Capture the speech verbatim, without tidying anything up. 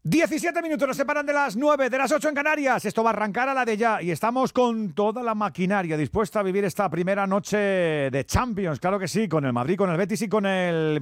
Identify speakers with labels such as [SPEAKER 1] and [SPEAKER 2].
[SPEAKER 1] diecisiete minutos nos separan de las nueve, de las ocho en Canarias. Esto va a arrancar a la de ya y estamos con toda la maquinaria dispuesta a vivir esta primera noche de Champions. Claro que sí, con el Madrid, con el Betis y con el